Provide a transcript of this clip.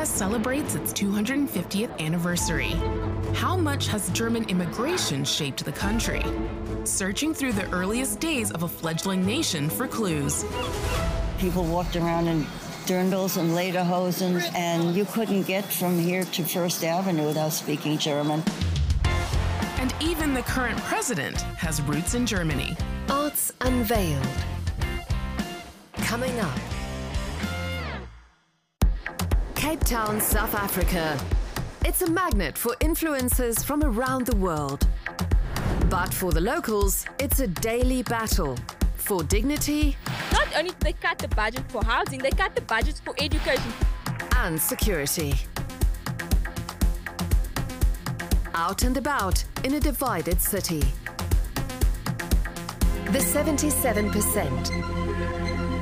US celebrates its 250th anniversary. How much has German immigration shaped the country? Searching through the earliest days of a fledgling nation for clues. People walked around in dirndls and lederhosen, and you couldn't get from here to First Avenue without speaking German. And even the current president has roots in Germany. Arts Unveiled. Coming up. Cape Town, South Africa. It's a magnet for influencers from around the world. But for the locals, it's a daily battle for dignity. Not only did they cut the budget for housing, they cut the budget for education. And security. Out and about in a divided city. The 77%.